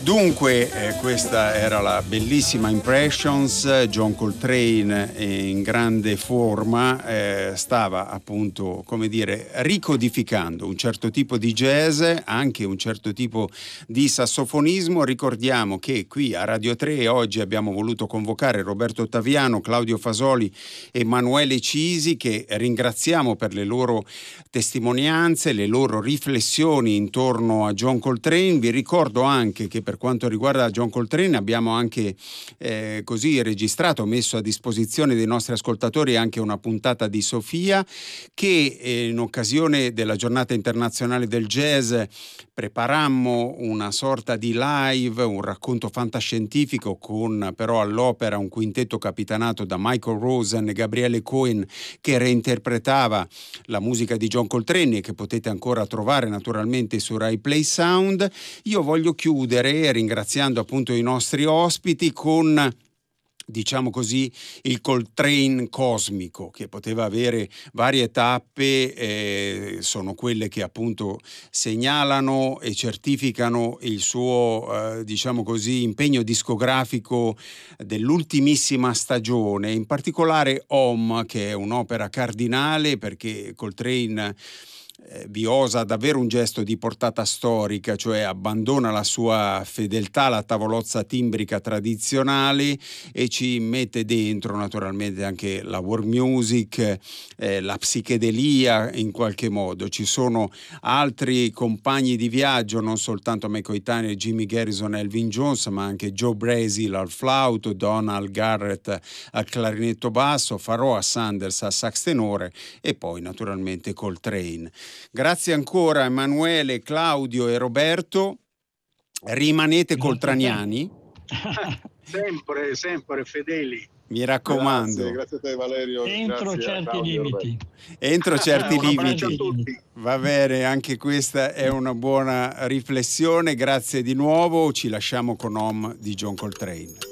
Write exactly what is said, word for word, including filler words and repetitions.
Dunque, eh, questa era la bellissima Impressions. John Coltrane eh, in grande forma eh, stava appunto, come dire, ricodificando un certo tipo di jazz, anche un certo tipo di sassofonismo. Ricordiamo che qui a Radio tre oggi abbiamo voluto convocare Roberto Ottaviano, Claudio Fasoli e Emanuele Cisi, che ringraziamo per le loro testimonianze, le loro riflessioni intorno a John Coltrane. Vi ricordo anche che per quanto riguarda John Coltrane abbiamo anche eh, così registrato, messo a disposizione dei nostri ascoltatori anche una puntata di Sofia che eh, in occasione della giornata internazionale del jazz preparammo una sorta di live, un racconto fantascientifico con però all'opera un quintetto capitanato da Michael Rosen e Gabriele Cohen che reinterpretava la musica di John Coltrane, che potete ancora trovare naturalmente su Rai Play Sound. Io voglio chiudere ringraziando appunto i nostri ospiti con, diciamo così, il Coltrane cosmico, che poteva avere varie tappe, eh, sono quelle che appunto segnalano e certificano il suo, eh, diciamo così, impegno discografico dell'ultimissima stagione, in particolare Home, che è un'opera cardinale perché Coltrane Eh, vi osa davvero un gesto di portata storica, cioè abbandona la sua fedeltà alla tavolozza timbrica tradizionale e ci mette dentro naturalmente anche la world music, eh, la psichedelia in qualche modo. Ci sono altri compagni di viaggio, non soltanto a me coetanei Jimmy Garrison e Elvin Jones, ma anche Joe Braziel al flauto, Donald Garrett al clarinetto basso, Pharoah Sanders al sax tenore e poi naturalmente Coltrane. Grazie ancora Emanuele, Claudio e Roberto. Rimanete coltraniani? Sempre, sempre fedeli. Mi raccomando. Grazie, grazie a te Valerio. Entro grazie certi Claudio, limiti. Entro certi Un abbraccio limiti. a tutti. Va bene, anche questa è una buona riflessione. Grazie di nuovo. Ci lasciamo con Home di John Coltrane.